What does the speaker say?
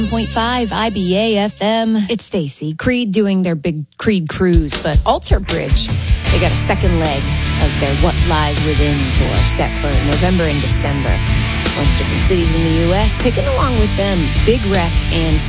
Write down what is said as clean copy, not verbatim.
1.5 IBA FM. It's Stacy. Creed doing their big Creed cruise, but Alter Bridge, they got a second leg of their What Lies Within tour set for November and December. A bunch of different cities in the U.S. taking along with them Big Wreck and